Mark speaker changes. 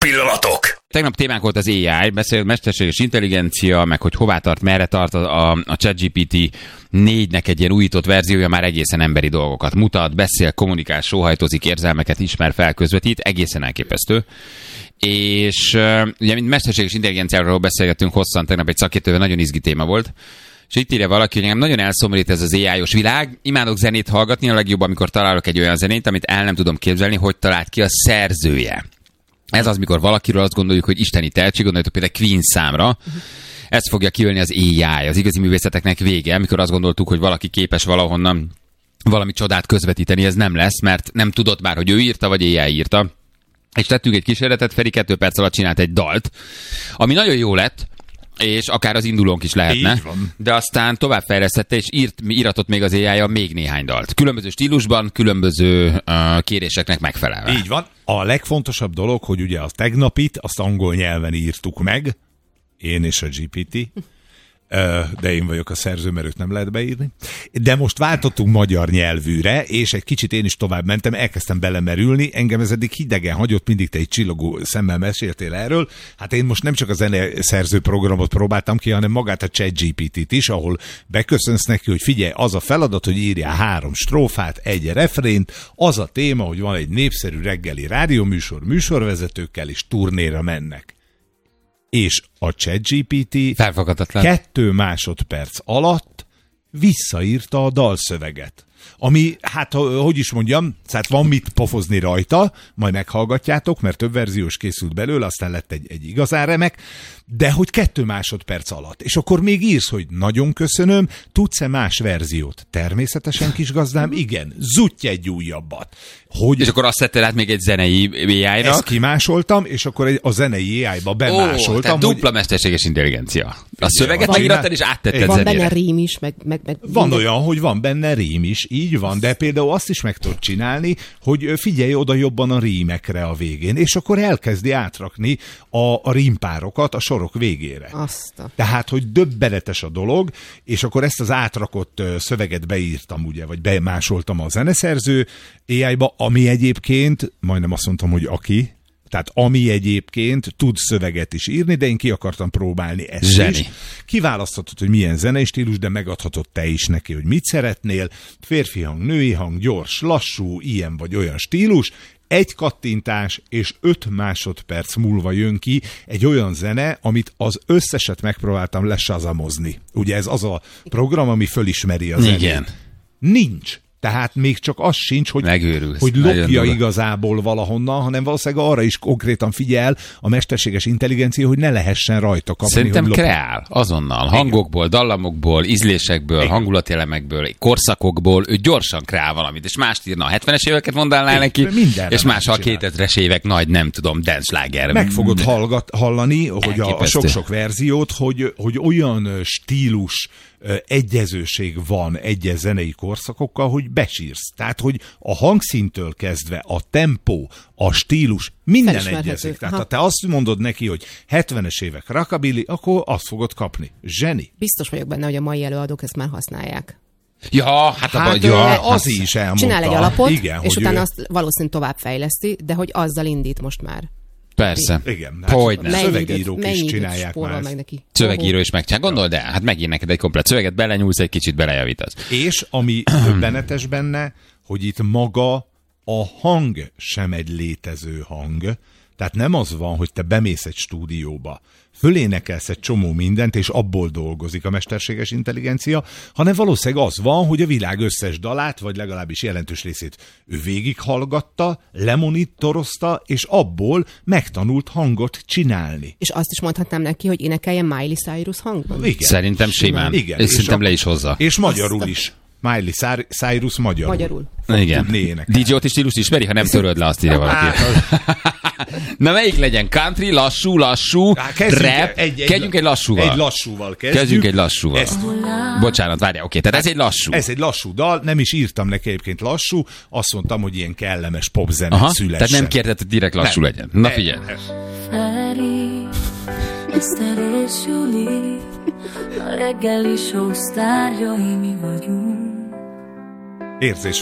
Speaker 1: Pillanatok.
Speaker 2: Tegnap témánk volt az AI, beszélt mesterséges intelligencia, meg hogy hová tart, merre tart a ChatGPT 4-nek egy ilyen újított verziója, már egészen emberi dolgokat mutat, beszél, kommunikál, sóhajtozik, érzelmeket ismer fel, közvetít, egészen elképesztő. És ugye, mint mesterséges intelligenciáról beszélgettünk hosszan, tegnap egy szakértővel, nagyon izgi téma volt. És itt írja valaki, hogy engem nagyon elszomorít ez az AI-os világ. Imádok zenét hallgatni, a legjobb, amikor találok egy olyan zenét, amit el nem tudom képzelni, hogy talált ki a szerzője. Ez az, mikor valakiről azt gondoljuk, hogy isteni tehetség, gondoljuk például Queen számra. Ez fogja kiölni az AI, az igazi művészeteknek vége, amikor azt gondoltuk, hogy valaki képes valahonnan valami csodát közvetíteni, ez nem lesz, mert nem tudott már, hogy ő írta, vagy AI írta. És tettünk egy kísérletet, Feri 2 perc alatt csinált egy dalt, ami nagyon jó lett, és akár az indulónk is lehetne, de aztán továbbfejlesztette, és íratott még az AI-ja még néhány dalt. Különböző stílusban, különböző kéréseknek megfelelve.
Speaker 3: Így van. A legfontosabb dolog, hogy ugye a tegnapit, azt angol nyelven írtuk meg, én és a GPT, de én vagyok a szerző, mert őt nem lehet beírni. De most váltottunk magyar nyelvűre, és egy kicsit én is tovább mentem, elkezdtem belemerülni, engem ez eddig hidegen hagyott, mindig te egy csillogó szemmel meséltél erről. Hát én most nem csak a zeneszerző programot próbáltam ki, hanem magát a ChatGPT-t is, ahol beköszönsz neki, hogy figyelj, az a feladat, hogy írjál 3 strófát, egy refrént, az a téma, hogy van egy népszerű reggeli rádióműsor, műsorvezetőkkel, és turnéra mennek. És a ChatGPT 2 másodperc alatt visszaírta a dalszöveget. Ami, hát hogy is mondjam, hát van mit pofozni rajta, majd meghallgatjátok, mert több verziós készült belőle, aztán lett egy igazán remek, de hogy 2 másodperc alatt. És akkor még írsz, hogy nagyon köszönöm, tudsz-e más verziót? Természetesen, kis gazdám, igen, zutty egy újabbat.
Speaker 2: És akkor azt szedtél át még egy zenei AI-ra?
Speaker 3: Ezt kimásoltam, és akkor a zenei AI-ba bemásoltam.
Speaker 2: Tehát dupla mesterséges intelligencia. A szöveget megírattad, és áttetted zenére.
Speaker 4: Van benne rím is, meg
Speaker 3: van olyan, hogy van benne rím is, így van, de például azt is meg tudod csinálni, hogy figyelj oda jobban a rímekre a végén, és akkor elkezdi átrakni a rímpárokat a sorok végére. Tehát, hogy döbbenetes a dolog, és akkor ezt az átrakott szöveget beírtam, ugye, vagy bemásoltam a zeneszerző AI-ba, ami egyébként, majdnem azt mondtam, hogy tehát ami egyébként tud szöveget is írni, de én ki akartam próbálni ezt
Speaker 2: Zseni.
Speaker 3: is. Kiválaszthatod, hogy milyen zenei stílus, de megadhatod te is neki, hogy mit szeretnél. Férfi hang, női hang, gyors, lassú, ilyen vagy olyan stílus. Egy kattintás és 5 másodperc múlva jön ki egy olyan zene, amit az összeset megpróbáltam lesazamozni. Ugye ez az a program, ami fölismeri a zenét.
Speaker 2: Igen.
Speaker 3: Nincs. Tehát még csak az sincs, hogy lopja igazából valahonnan, hanem valószínűleg arra is konkrétan figyel a mesterséges intelligencia, hogy ne lehessen rajta kapni.
Speaker 2: Szerintem kreál azonnal. Hangokból, dallamokból, ízlésekből, hangulatelemekből, korszakokból, ő gyorsan kreál valamit, és mást írna. A 70-es éveket mondálnál neki, és más a 2000-es évek nagy, nem tudom, dance-sláger.
Speaker 3: Meg fogod hallani, hogy a sok-sok verziót, hogy olyan stílus egyezőség van egyes zenei korszakokkal, hogy besírsz. Tehát, hogy a hangszíntől kezdve a tempó, a stílus, minden egyezik. Tehát, ha te azt mondod neki, hogy 70-es évek rockabilly, akkor azt fogod kapni. Zseni.
Speaker 4: Biztos vagyok benne, hogy a mai előadók ezt már használják.
Speaker 2: Ja,
Speaker 3: az is elmondta.
Speaker 4: Csinál egy alapot,
Speaker 3: igen,
Speaker 4: és utána azt valószínűleg tovább fejleszti, de hogy azzal indít most már.
Speaker 2: Persze.
Speaker 3: Igen.
Speaker 2: Hogyne.
Speaker 3: Szövegírók is csinálják már.
Speaker 2: Szövegíró is megcsinál. Gondold el, hát megír neked egy komplet szöveget, belenyúlsz, egy kicsit belejavítasz.
Speaker 3: És ami döbbenetes benne, hogy itt maga a hang sem egy létező hang. Tehát nem az van, hogy te bemész egy stúdióba, fölénekelsz egy csomó mindent, és abból dolgozik a mesterséges intelligencia, hanem valószínűleg az van, hogy a világ összes dalát, vagy legalábbis jelentős részét ő végighallgatta, lemonitorozta, és abból megtanult hangot csinálni.
Speaker 4: És azt is mondhatnám neki, hogy énekeljen Miley Cyrus hangban?
Speaker 3: Igen.
Speaker 2: Szerintem simán.
Speaker 3: Igen.
Speaker 2: És szerintem le is hozza.
Speaker 3: És magyarul is. Miley Cyrus magyarul.
Speaker 2: Igen. DJ-ot is stílus ismeri, ha nem töröd le, azt írja valaki. Na melyik legyen? Country, lassú, rap? Kezdjünk egy lassúval.
Speaker 3: Egy lassúval kezdjük.
Speaker 2: Bocsánat, várjál, oké, tehát ez egy lassú.
Speaker 3: Ez egy lassú dal, nem is írtam neki egyébként lassú, azt mondtam, hogy ilyen kellemes popzene szülessen.
Speaker 2: Tehát nem kérted, hogy direkt lassú legyen. Na figyelj.
Speaker 5: Feri, Eszter és Juli, a reggeli show sztárjai mi vagyunk.
Speaker 3: Érzés